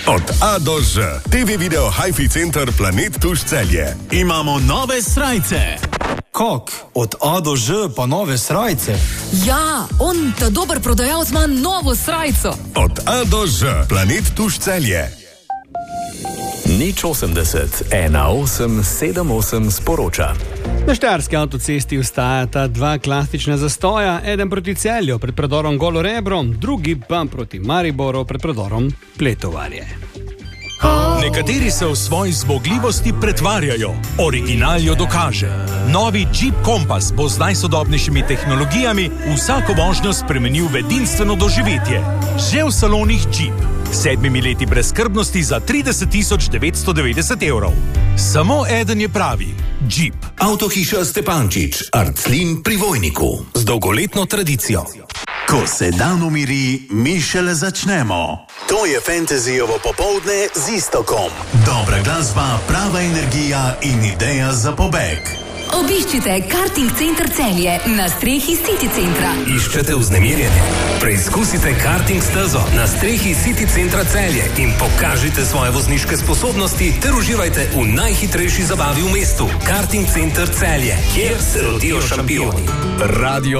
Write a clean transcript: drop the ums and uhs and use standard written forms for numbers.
Od A do Ž. TV video Hi-Fi Center Planet Tuš Celje. Imamo nove srajce. Kak? Od A do Ž pa nove srajce? Ja, on, ta dober prodajalec ima novo srajco. Od A do Ž. Planet Tuš Celje. 080 1878 sporoča. Na štajerski avtocesti ustajata dva klasična zastoja, eden proti Celju pred predorom Golo Rebro, drugi pa proti Mariboru pred predorom Pletovarje. Nekateri se v svoji zmogljivosti pretvarjajo, original jo dokaže. Novi Jeep Compass bo z najsodobnejšimi tehnologijami vsako vožnjo spremenil v edinstveno doživetje. Že v salonih Jeep. 7 leti brezskrbnosti za 30 990 evrov. Samo eden je pravi. Jeep. Avtohiša Stepančič, Arclin pri Vojniku. Z dolgoletno tradicijo. Ko se dan umiri, mi šele začnemo. To je Fantasyjevo popoldne z Iztokom. Dobra glasba, prava energija in ideja za pobeg. Obiščite Karting Center Celje na strehi City Centra. Iščete vznemirjenje? Preizkusite karting stezo na strehi City Centra Celje in pokažite svoje vozniške sposobnosti ter uživajte v najhitrejši zabavi v mestu. Karting Center Celje, kjer se rodijo šampioni. Radio